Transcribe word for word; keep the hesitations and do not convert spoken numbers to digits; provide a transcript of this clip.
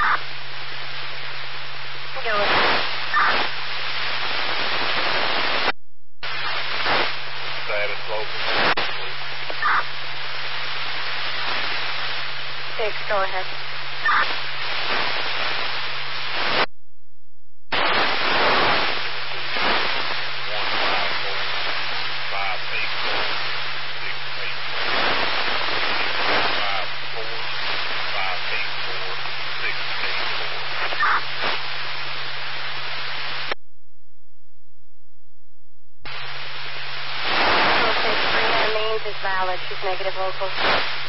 Go with it. Status local. Six, go ahead. Valid. She's negative local.